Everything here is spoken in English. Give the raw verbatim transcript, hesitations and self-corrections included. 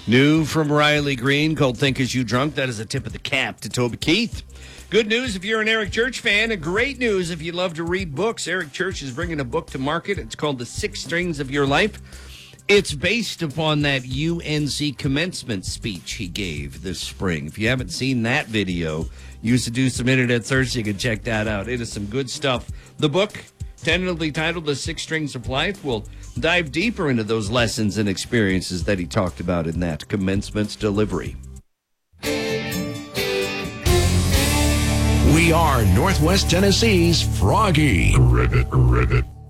New from Riley Green, called Think As You Drunk. That is a tip of the cap to Toby Keith. Good news if you're an Eric Church fan, and great news if you love to read books. Eric Church is bringing a book to market. It's called The Six Strings of Your Life. It's based upon that U N C commencement speech he gave this spring. If you haven't seen that video, you used to do some internet search, you can check that out. It is some good stuff. The book, tentatively titled The Six Strings of Life, will dive deeper into those lessons and experiences that he talked about in that commencement delivery. We are Northwest Tennessee's Froggy. Ribbit, ribbit.